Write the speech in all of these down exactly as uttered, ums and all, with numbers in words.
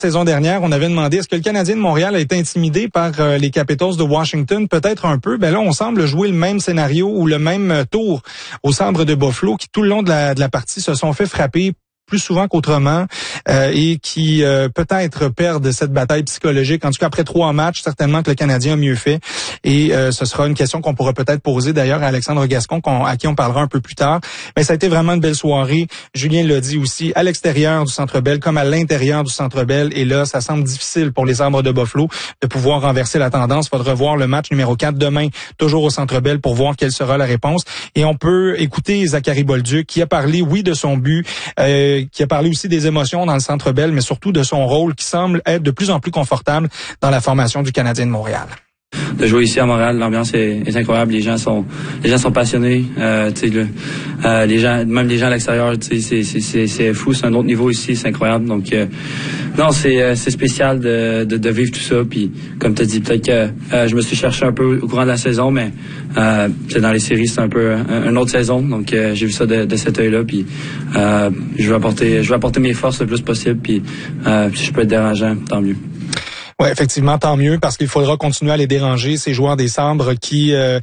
saison dernière, on avait demandé est-ce que le Canadien de Montréal a été intimidé par euh, les Capitals de Washington, peut-être un peu. Ben là, on semble jouer le même scénario ou le même tour au Sabre de Buffalo, qui tout le long de la, de la partie se sont fait frapper plus souvent qu'autrement euh, et qui euh, peut-être perdent cette bataille psychologique. En tout cas, après trois matchs, certainement que le Canadien a mieux fait. Et euh, ce sera une question qu'on pourra peut-être poser d'ailleurs à Alexandre Gascon, qu'on, à qui on parlera un peu plus tard. Mais ça a été vraiment une belle soirée. Julien l'a dit aussi, à l'extérieur du Centre Bell comme à l'intérieur du Centre Bell. Et là, ça semble difficile pour les Sabres de Buffalo de pouvoir renverser la tendance. Il faudra voir le match numéro quatre demain, toujours au Centre Bell, pour voir quelle sera la réponse. Et on peut écouter Zachary Bolduc, qui a parlé, oui, de son but, euh, qui a parlé aussi des émotions dans le Centre Bell, mais surtout de son rôle qui semble être de plus en plus confortable dans la formation du Canadien de Montréal. De jouer ici à Montréal, l'ambiance est, est incroyable. Les gens sont, les gens sont passionnés. Euh, tu sais, le, euh, les gens, même les gens à l'extérieur, tu sais, c'est, c'est, c'est, c'est fou. C'est un autre niveau ici, c'est incroyable. Donc, euh, non, c'est, c'est spécial de, de, de vivre tout ça. Puis, comme tu as dit, peut-être que euh, je me suis cherché un peu au courant de la saison, mais euh, dans les séries, c'est un peu un, une autre saison. Donc, euh, j'ai vu ça de, de cet œil-là. Puis, euh, je vais apporter, je vais apporter mes forces le plus possible. Puis, euh, si je peux être dérangeant, tant mieux. Oui, effectivement, tant mieux, parce qu'il faudra continuer à les déranger, ces joueurs des Sabres qui... Euh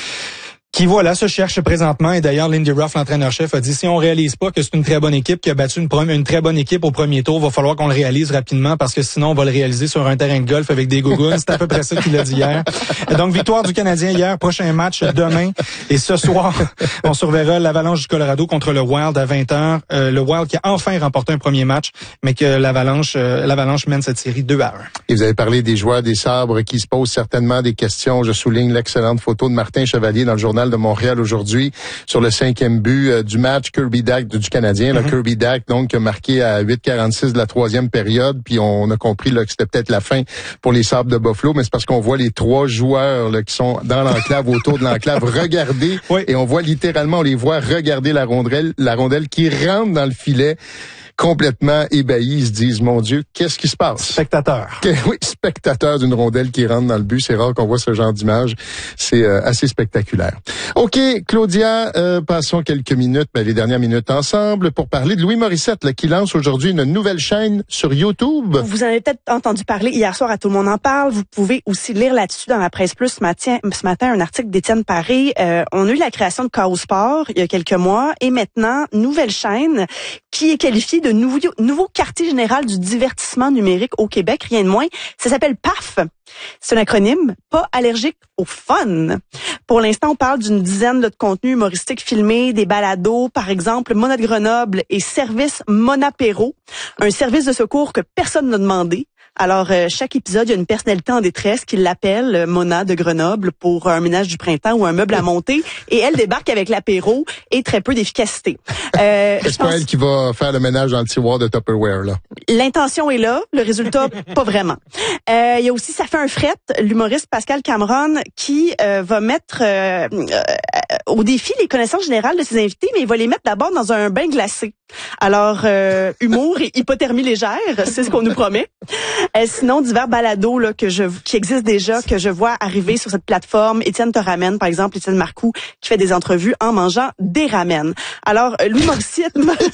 qui, voilà, se cherche présentement. Et d'ailleurs, Lindy Ruff, l'entraîneur-chef, a dit, si on réalise pas que c'est une très bonne équipe qui a battu une, une très bonne équipe au premier tour, va falloir qu'on le réalise rapidement, parce que sinon, on va le réaliser sur un terrain de golf avec des gougounes. C'est à peu près ça qu'il a dit hier. Et donc, victoire du Canadien hier, prochain match demain. Et ce soir, on surveillera l'Avalanche du Colorado contre le Wild à vingt heures. Euh, le Wild qui a enfin remporté un premier match, mais que l'Avalanche, euh, l'Avalanche mène cette série deux à un. Et vous avez parlé des joueurs des Sabres qui se posent certainement des questions. Je souligne l'excellente photo de Martin Chevalier dans le Journal de Montréal aujourd'hui sur le cinquième but euh, du match Kirby Dach du Canadien. Mm-hmm. Là, Kirby Dach, donc, marqué à huit quarante-six de la troisième période. Puis on a compris là, que c'était peut-être la fin pour les Sabres de Buffalo, mais c'est parce qu'on voit les trois joueurs là, qui sont dans l'enclave, autour de l'enclave, regarder. Oui. Et on voit littéralement, on les voit regarder la rondelle, la rondelle qui rentre dans le filet. Complètement ébahis, ils se disent, mon Dieu, qu'est-ce qui se passe? Spectateur. Que, oui, spectateur d'une rondelle qui rentre dans le but. C'est rare qu'on voit ce genre d'image. C'est euh, assez spectaculaire. OK, Claudia, euh, passons quelques minutes, ben, les dernières minutes ensemble, pour parler de Louis Morissette, là, qui lance aujourd'hui une nouvelle chaîne sur YouTube. Vous en avez peut-être entendu parler hier soir, à Tout le monde en parle. Vous pouvez aussi lire là-dessus dans la Presse Plus ce matin, ce matin un article d'Étienne Paré. Euh, on a eu la création de Chaos Sport il y a quelques mois et maintenant, nouvelle chaîne qui est qualifiée de nouveau, nouveau quartier général du divertissement numérique au Québec, rien de moins. Ça s'appelle P A F. C'est un acronyme, pas allergique au fun. Pour l'instant, on parle d'une dizaine de contenus humoristiques filmés, des balados, par exemple, Mona de Grenoble et Service Monapéro, un service de secours que personne n'a demandé. Alors, euh, chaque épisode, il y a une personnalité en détresse qui l'appelle euh, Mona de Grenoble pour un ménage du printemps ou un meuble à monter. Et elle débarque avec l'apéro et très peu d'efficacité. Euh, C'est pas pense... elle qui va faire le ménage dans le tiroir de Tupperware, là. L'intention est là, le résultat, pas vraiment. Euh, il y a aussi Ça fait un fret, l'humoriste Pascal Cameron, qui euh, va mettre euh, euh, au défi les connaissances générales de ses invités, mais il va les mettre d'abord dans un bain glacé. Alors, euh, humour et hypothermie légère, c'est ce qu'on nous promet. Euh, sinon, divers balados là, que je, qui existent déjà, que je vois arriver sur cette plateforme. Étienne te ramène, par exemple, Étienne Marcoux, qui fait des entrevues en mangeant des ramen. Alors, euh, Louis Morissette,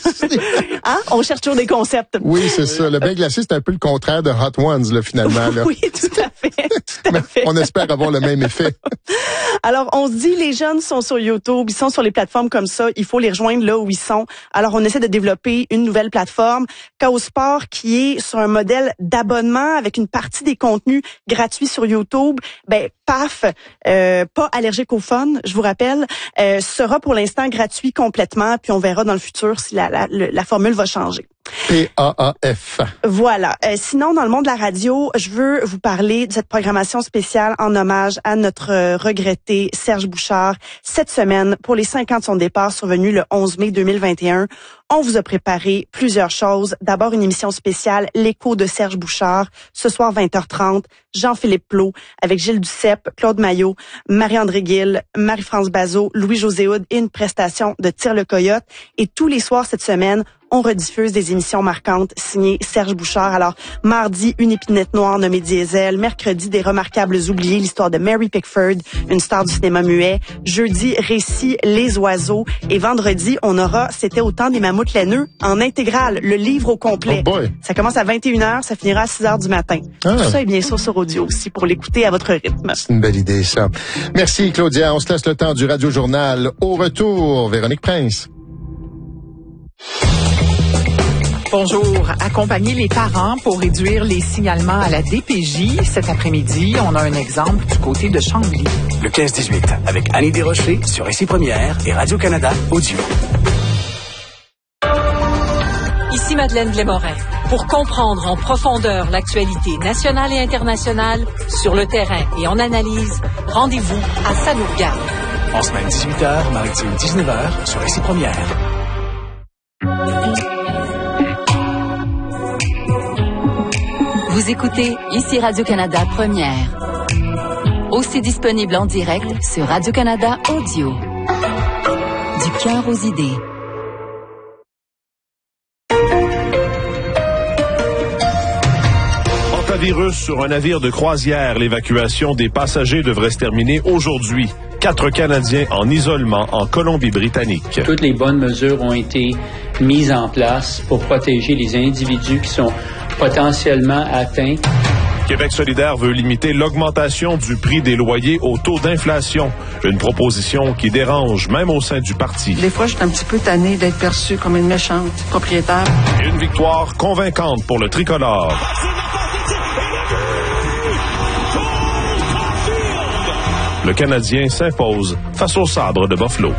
hein? On cherche toujours des concepts. Oui, c'est ça. Le bain glacé, c'est un peu le contraire de Hot Ones, là, finalement. Là. Oui, tout à fait. Tout à fait. On espère avoir le même effet. Alors, on se dit, les jeunes sont sur YouTube, ils sont sur les plateformes comme ça, il faut les rejoindre là où ils sont. Alors, on essaie de développer une nouvelle plateforme, Chaos Sport, qui est sur un modèle d'abonnement avec une partie des contenus gratuits sur YouTube. Ben, P A F, euh, pas allergique au fun, je vous rappelle, euh, sera pour l'instant gratuit complètement, puis on verra dans le futur si la, la, la formule va changer. P A A F. Voilà. Euh, sinon, dans le monde de la radio, je veux vous parler de cette programmation spéciale en hommage à notre euh, regretté Serge Bouchard. Cette semaine, pour les cinquante de son départ, survenu le onze mai deux mille vingt et un, on vous a préparé plusieurs choses. D'abord, une émission spéciale, l'écho de Serge Bouchard, ce soir vingt heures trente, Jean-Philippe Plot, avec Gilles Duceppe, Claude Maillot, Marie-André Gill, Marie-France Bazot, Louis-José Houd et une prestation de Tire le Coyote. Et tous les soirs cette semaine, on rediffuse des émissions marquantes signées Serge Bouchard. Alors, mardi, une épinette noire nommée Diesel. Mercredi, des remarquables oubliés, l'histoire de Mary Pickford, une star du cinéma muet. Jeudi, récit Les oiseaux. Et vendredi, on aura C'était au temps des mammouths laineux en intégrale, le livre au complet. Oh boy. Ça commence à vingt et une heures, ça finira à six heures du matin. Ah. Tout ça est bien sûr sur audio aussi pour l'écouter à votre rythme. C'est une belle idée, ça. Merci, Claudia. On se laisse le temps du Radio Journal. Au retour, Véronique Prince. Bonjour. Accompagner les parents pour réduire les signalements à la D P J. Cet après-midi, on a un exemple du côté de Chambly. Le quinze dix-huit, avec Annie Desrochers sur Ici Première et Radio-Canada Audio. Ici Madeleine Blais-Morin. Pour comprendre en profondeur l'actualité nationale et internationale, sur le terrain et en analyse, rendez-vous à Ça nous regarde. En semaine dix-huit heures, maritime dix-neuf heures sur Ici Première. Vous écoutez Ici Radio-Canada Première. Aussi disponible en direct sur Radio-Canada Audio. Du cœur aux idées. Virus sur un navire de croisière. L'évacuation des passagers devrait se terminer aujourd'hui. Quatre Canadiens en isolement en Colombie-Britannique. Toutes les bonnes mesures ont été mises en place pour protéger les individus qui sont potentiellement atteints. Québec solidaire veut limiter l'augmentation du prix des loyers au taux d'inflation. Une proposition qui dérange même au sein du parti. Des fois, je suis un petit peu tannée d'être perçue comme une méchante propriétaire. Et une victoire convaincante pour le tricolore. Le Canadien s'impose face au Sabre de Buffalo.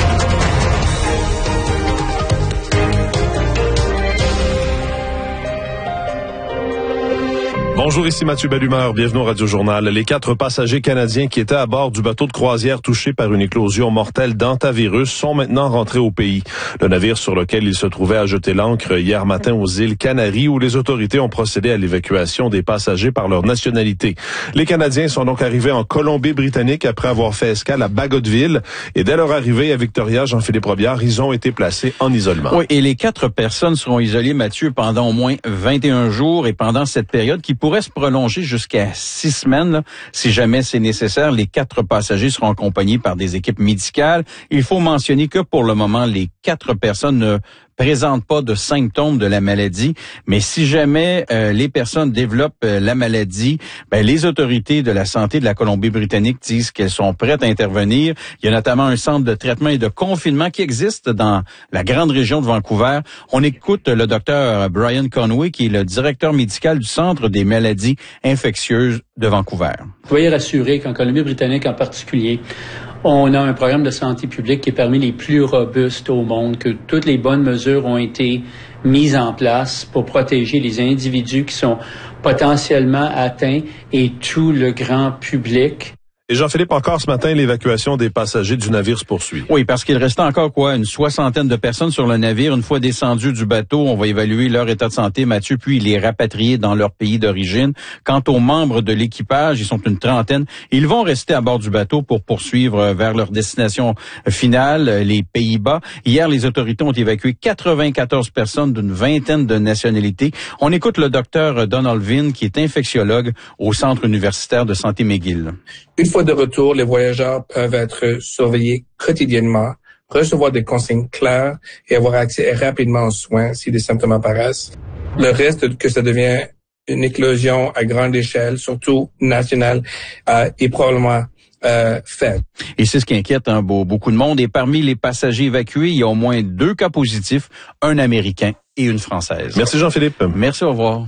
Bonjour, ici Mathieu Bellumeur, bienvenue au Radio Journal. Les quatre passagers canadiens qui étaient à bord du bateau de croisière touché par une éclosion mortelle d'hantavirus sont maintenant rentrés au pays. Le navire sur lequel ils se trouvaient a jeté l'ancre hier matin aux îles Canaries où les autorités ont procédé à l'évacuation des passagers par leur nationalité. Les Canadiens sont donc arrivés en Colombie-Britannique après avoir fait escale à Bagotville et dès leur arrivée à Victoria, Jean-Philippe Robillard, ils ont été placés en isolement. Oui, et les quatre personnes seront isolées, Mathieu, pendant au moins vingt et un jours et pendant cette période qui pourrait se prolonger jusqu'à six semaines. Là, si jamais c'est nécessaire, les quatre passagers seront accompagnés par des équipes médicales. Il faut mentionner que pour le moment, les quatre personnes ne présentent pas de symptômes de la maladie, mais si jamais euh, les personnes développent euh, la maladie, ben, les autorités de la santé de la Colombie-Britannique disent qu'elles sont prêtes à intervenir. Il y a notamment un centre de traitement et de confinement qui existe dans la grande région de Vancouver. On écoute le docteur Brian Conway, qui est le directeur médical du Centre des maladies infectieuses de Vancouver. Soyez rassurés qu'en Colombie-Britannique en particulier, on a un programme de santé publique qui est parmi les plus robustes au monde, que toutes les bonnes mesures ont été mises en place pour protéger les individus qui sont potentiellement atteints et tout le grand public. Et Jean-Philippe, encore ce matin, l'évacuation des passagers du navire se poursuit. Oui, parce qu'il restait encore quoi, une soixantaine de personnes sur le navire. Une fois descendus du bateau, on va évaluer leur état de santé, Mathieu, puis les rapatrier dans leur pays d'origine. Quant aux membres de l'équipage, ils sont une trentaine. Ils vont rester à bord du bateau pour poursuivre vers leur destination finale, les Pays-Bas. Hier, les autorités ont évacué quatre-vingt-quatorze personnes d'une vingtaine de nationalités. On écoute le docteur Donald Vinn, qui est infectiologue au Centre universitaire de santé McGill. Une fois de retour, les voyageurs peuvent être surveillés quotidiennement, recevoir des consignes claires et avoir accès rapidement aux soins si des symptômes apparaissent. Le reste, que ça devient une éclosion à grande échelle, surtout nationale, euh, est probablement euh, fait. Et c'est ce qui inquiète hein, beaucoup de monde. Et parmi les passagers évacués, il y a au moins deux cas positifs, un Américain et une Française. Merci Jean-Philippe. Merci, au revoir.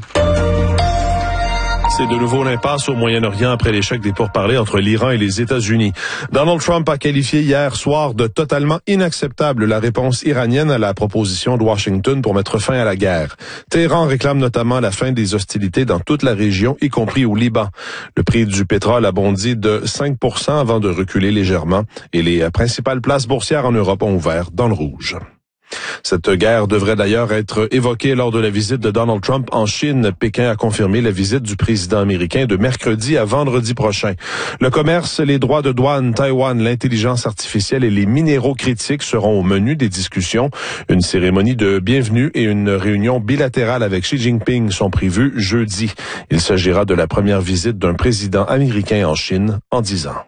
C'est de nouveau l'impasse au Moyen-Orient après l'échec des pourparlers entre l'Iran et les États-Unis. Donald Trump a qualifié hier soir de totalement inacceptable la réponse iranienne à la proposition de Washington pour mettre fin à la guerre. Téhéran réclame notamment la fin des hostilités dans toute la région, y compris au Liban. Le prix du pétrole a bondi de cinq pour cent avant de reculer légèrement et les principales places boursières en Europe ont ouvert dans le rouge. Cette guerre devrait d'ailleurs être évoquée lors de la visite de Donald Trump en Chine. Pékin a confirmé la visite du président américain de mercredi à vendredi prochain. Le commerce, les droits de douane, Taïwan, l'intelligence artificielle et les minéraux critiques seront au menu des discussions. Une cérémonie de bienvenue et une réunion bilatérale avec Xi Jinping sont prévues jeudi. Il s'agira de la première visite d'un président américain en Chine en dix ans.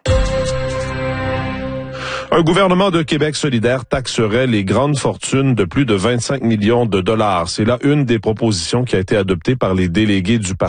Un gouvernement de Québec solidaire taxerait les grandes fortunes de plus de vingt-cinq millions de dollars. C'est là une des propositions qui a été adoptée par les délégués du Parti